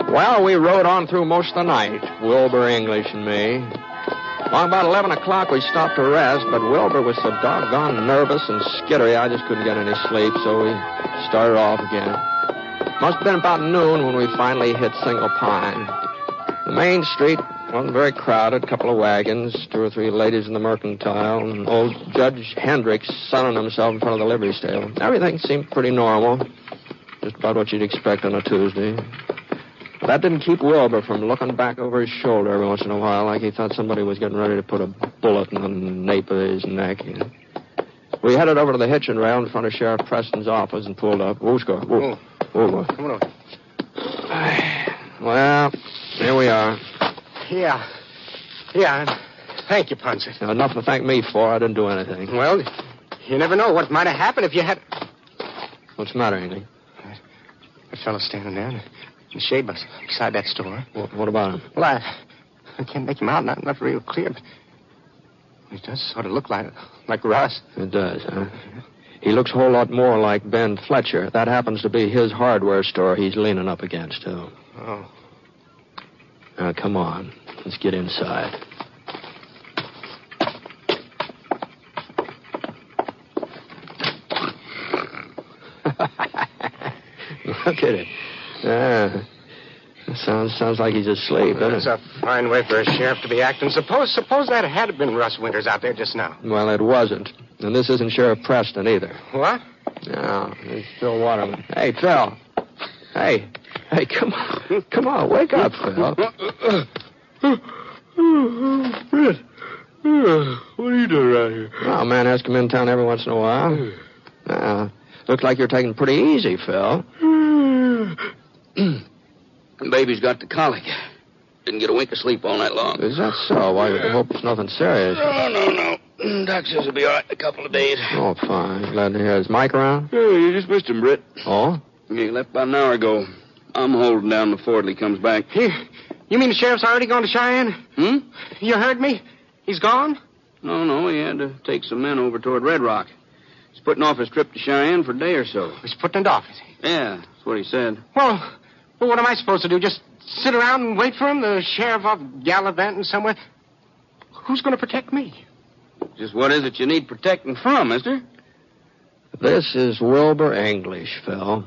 Well, we rode on through most of the night, Wilbur, English, and me. Along about 11 o'clock, we stopped to rest, but Wilbur was so doggone nervous and skittery, I just couldn't get any sleep, so we started off again. Must have been about noon when we finally hit Single Pine. The main street wasn't very crowded, a couple of wagons, 2 or 3 ladies in the mercantile, and old Judge Hendricks sunning himself in front of the livery stable. Everything seemed pretty normal, just about what you'd expect on a Tuesday. That didn't keep Wilbur from looking back over his shoulder every once in a while like he thought somebody was getting ready to put a bullet in the nape of his neck. We headed over to the hitching rail in front of Sheriff Preston's office and pulled up. Wooska. Whoa. Come on. Well, here we are. Yeah. Thank you, Ponset. Now, enough to thank me for. I didn't do anything. Well, you never know what might have happened if you had... What's the matter, Andy? That fellow standing there in the shade beside that store. What about him? Well, I can't make him out, not real clear, but he does sort of look like Russ. It does, huh? He looks a whole lot more like Ben Fletcher. That happens to be his hardware store he's leaning up against, too. Oh. Now, come on. Let's get inside. Look at it. Sounds like he's asleep, doesn't it? It's a fine way for a sheriff to be acting. Suppose that had been Russ Winters out there just now. Well, it wasn't. And this isn't Sheriff Preston either. What? No, it's Phil Waterman. Hey, Phil. Hey, come on. Come on, wake up, Phil. Britt. What are you doing around here? Well, a man has to come in town every once in a while. Looks like you're taking it pretty easy, Phil. Baby's got the colic. Didn't get a wink of sleep all night long. Is that so? Why, I hope it's nothing serious. No. Doc says he'll be all right in a couple of days. Oh, fine. Glad to hear. Is Mike around? Yeah, you just missed him, Britt. Oh? Yeah, he left about an hour ago. I'm holding down the fort till he comes back. You mean the sheriff's already gone to Cheyenne? You heard me? He's gone? No, he had to take some men over toward Red Rock. He's putting off his trip to Cheyenne for a day or so. He's putting it off, is he? Yeah, that's what he said. Well, what am I supposed to do? Just sit around and wait for him? The sheriff off gallivanting somewhere? Who's going to protect me? Just what is it you need protecting from, mister? This is Wilbur English, Phil.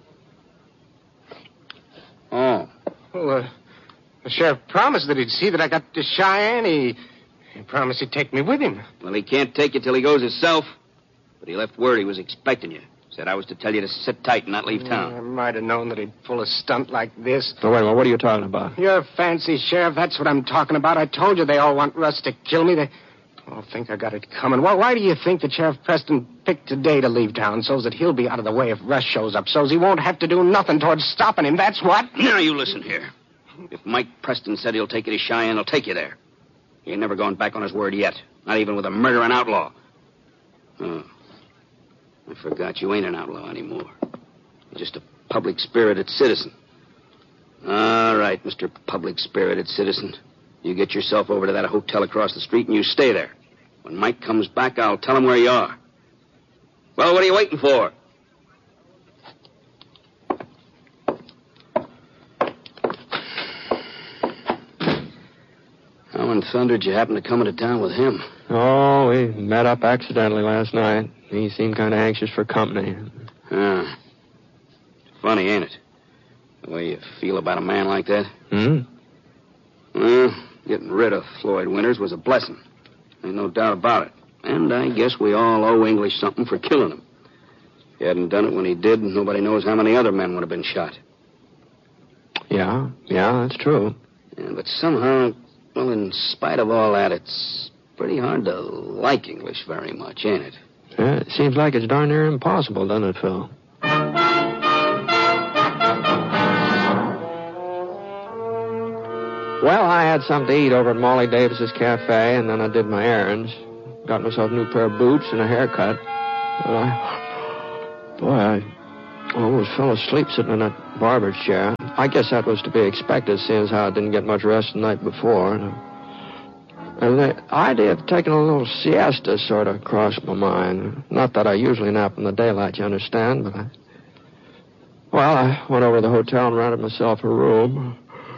Oh. Well, the sheriff promised that he'd see that I got to Cheyenne. He promised he'd take me with him. Well, he can't take you till he goes himself. But he left word he was expecting you. Said I was to tell you to sit tight and not leave town. I might have known that he'd pull a stunt like this. Oh, wait a minute. What are you talking about? You're fancy, Sheriff. That's what I'm talking about. I told you they all want Russ to kill me. They all think I got it coming. Well, why do you think that Sheriff Preston picked today to leave town so that he'll be out of the way if Russ shows up, so he won't have to do nothing towards stopping him? That's what? Now, you listen here. If Mike Preston said he'll take you to Cheyenne, he'll take you there. He ain't never gone back on his word yet. Not even with a murdering outlaw. Oh. I forgot you ain't an outlaw anymore. You're just a public-spirited citizen. All right, Mr. Public-spirited citizen. You get yourself over to that hotel across the street and you stay there. When Mike comes back, I'll tell him where you are. Well, what are you waiting for? How in thunder did you happen to come into town with him? Oh, we met up accidentally last night. He seemed kind of anxious for company. Funny, ain't it? The way you feel about a man like that? Hmm? Well, getting rid of Floyd Winters was a blessing. Ain't no doubt about it. And I guess we all owe English something for killing him. If he hadn't done it when he did, nobody knows how many other men would have been shot. Yeah, that's true. Yeah, but somehow, well, in spite of all that, it's pretty hard to like English very much, ain't it? Yeah, it seems like it's darn near impossible, doesn't it, Phil? Well, I had something to eat over at Molly Davis's cafe, and then I did my errands. Got myself a new pair of boots and a haircut. And I almost fell asleep sitting in that barber's chair. I guess that was to be expected, seeing as how I didn't get much rest the night before. And the idea of taking a little siesta sort of crossed my mind. Not that I usually nap in the daylight, you understand, but Well, I went over to the hotel and rented myself a room.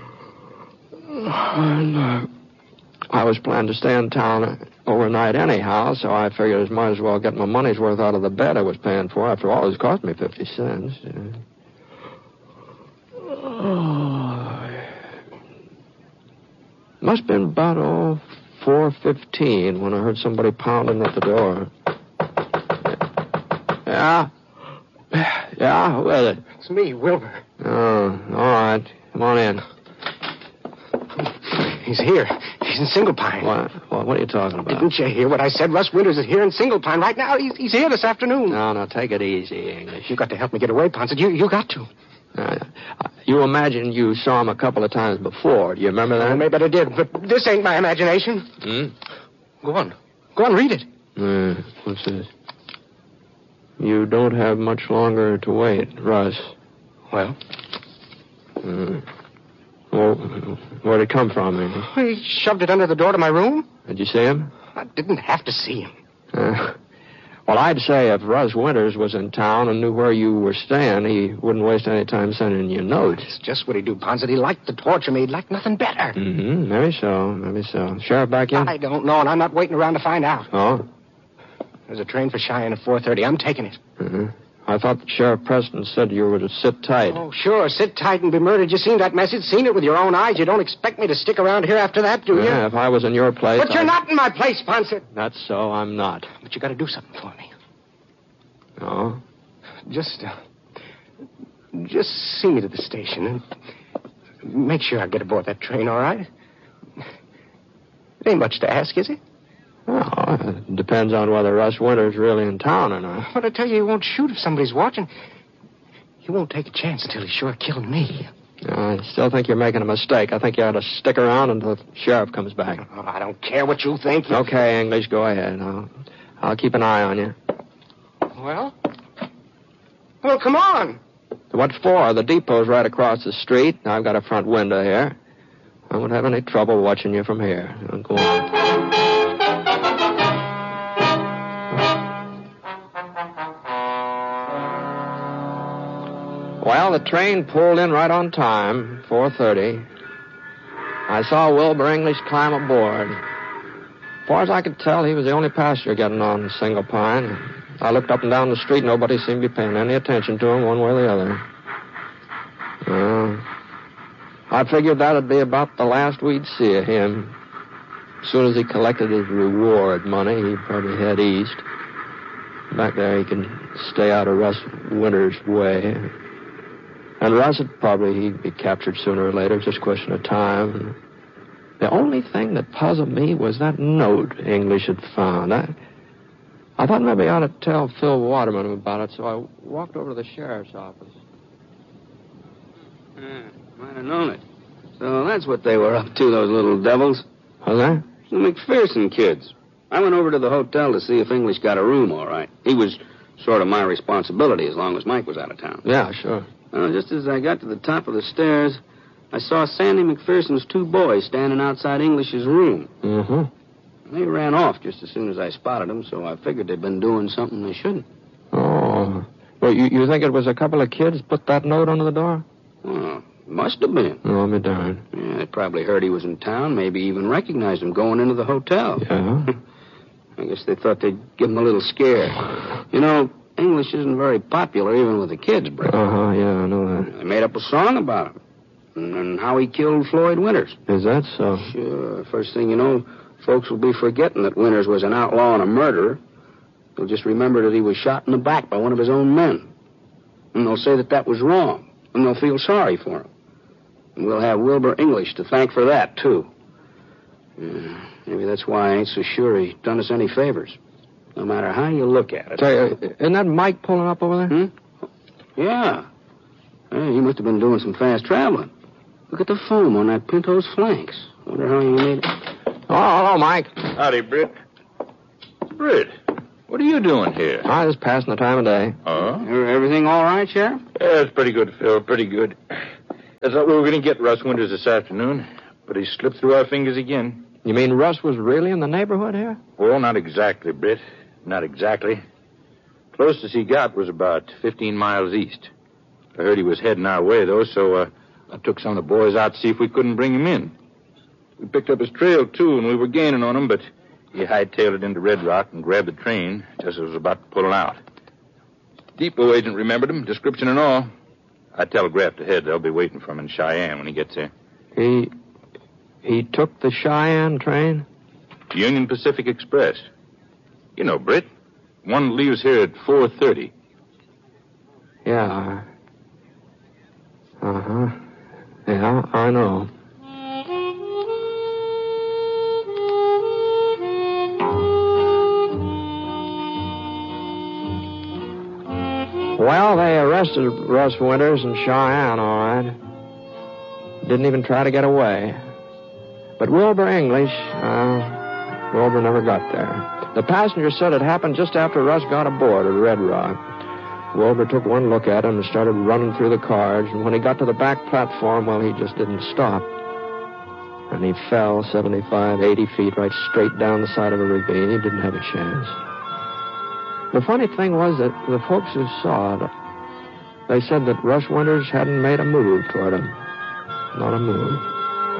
And I was planning to stay in town overnight anyhow, so I figured I might as well get my money's worth out of the bed I was paying for. After all, it cost me 50 cents. Must have been about 4:15 when I heard somebody pounding at the door. Yeah? Yeah, who is it? It's me, Wilbur. Oh, all right. Come on in. He's here. He's in Single Pine. What are you talking about? Didn't you hear what I said? Russ Winters is here in Single Pine right now. He's here this afternoon. No, take it easy, English. You got to help me get away, Ponset. You got to. You imagine you saw him a couple of times before. Do you remember that? Maybe I did, but this ain't my imagination. Go on. Go on, read it. What's this? You don't have much longer to wait, Russ. Well? Well, where'd it come from, English? He shoved it under the door to my room. Did you see him? I didn't have to see him. Well, I'd say if Russ Winters was in town and knew where you were staying, he wouldn't waste any time sending you notes. It's just what he'd do, Ponset. He liked to torture me. He'd like nothing better. Maybe so. Sheriff back in? I don't know, and I'm not waiting around to find out. Oh? There's a train for Cheyenne at 4:30. I'm taking it. I thought that Sheriff Preston said you were to sit tight. Oh, sure. Sit tight and be murdered. You seen that message? Seen it with your own eyes. You don't expect me to stick around here after that, do you? Yeah, if I was in your place... But you're not in my place, Ponset. That's so. I'm not. But you got to do something for me. Oh? Just see me to the station and make sure I get aboard that train, all right? It ain't much to ask, is it? Well, it depends on whether Russ Winter's really in town or not. But I tell you, he won't shoot if somebody's watching. He won't take a chance until he's sure killed me. I still think you're making a mistake. I think you ought to stick around until the sheriff comes back. Oh, I don't care what you think. Okay, English, go ahead. I'll keep an eye on you. Well, come on. What for? The depot's right across the street. I've got a front window here. I won't have any trouble watching you from here. Go on. Well, the train pulled in right on time, 4:30. I saw Wilbur English climb aboard. As far as I could tell, he was the only passenger getting on Single Pine. I looked up and down the street. Nobody seemed to be paying any attention to him one way or the other. I figured that'd be about the last we'd see of him. As soon as he collected his reward money, he'd probably head east. Back there, he can stay out of Russ Winters' way. And Russ would he'd be captured sooner or later, just a question of time. The only thing that puzzled me was that note English had found. I thought maybe I ought to tell Phil Waterman about it, so I walked over to the sheriff's office. Might have known it. So that's what they were up to, those little devils. Was that? The McPherson kids. I went over to the hotel to see if English got a room all right. He was sort of my responsibility as long as Mike was out of town. Yeah, sure. Well, just as I got to the top of the stairs, I saw Sandy McPherson's two boys standing outside English's room. They ran off just as soon as I spotted them, so I figured they'd been doing something they shouldn't. Oh. Well, you think it was a couple of kids put that note under the door? Well, must have been. Oh, me darn. Yeah, they probably heard he was in town, maybe even recognized him going into the hotel. Yeah? I guess they thought they'd give him a little scare. You know, English isn't very popular even with the kids, Britt. Yeah, I know that. They made up a song about him and how he killed Floyd Winters. Is that so? Sure. First thing you know, folks will be forgetting that Winters was an outlaw and a murderer. They'll just remember that he was shot in the back by one of his own men. And they'll say that was wrong. And they'll feel sorry for him. And we'll have Wilbur English to thank for that, too. Yeah, maybe that's why I ain't so sure he done us any favors. No matter how you look at it. Say, isn't that Mike pulling up over there? Yeah. Hey, he must have been doing some fast traveling. Look at the foam on that Pinto's flanks. Wonder how he made it. Oh, hello, Mike. Howdy, Britt. Britt, what are you doing here? I was passing the time of day. Oh? Everything all right, Sheriff? Yeah, it's pretty good, Phil. Pretty good. I thought we were going to get Russ Winters this afternoon, but he slipped through our fingers again. You mean Russ was really in the neighborhood here? Well, not exactly, Britt. Not exactly. Closest he got was about 15 miles east. I heard he was heading our way, though, so I took some of the boys out to see if we couldn't bring him in. We picked up his trail, too, and we were gaining on him, but he hightailed it into Red Rock and grabbed the train just as it was about to pull it out. Depot agent remembered him, description and all. I telegraphed ahead they'll be waiting for him in Cheyenne when he gets there. He took the Cheyenne train? Union Pacific Express. You know, Britt. One leaves here at 4:30. Yeah. Uh-huh. Yeah, I know. Well, they arrested Russ Winters in Cheyenne, all right. Didn't even try to get away. But Wilbur English, Wilbur never got there. The passenger said it happened just after Russ got aboard at Red Rock. Wilbur took one look at him and started running through the cars, and when he got to the back platform, well, he just didn't stop. And he fell 75, 80 feet right straight down the side of a ravine. He didn't have a chance. The funny thing was that the folks who saw it, they said that Russ Winters hadn't made a move toward him. Not a move.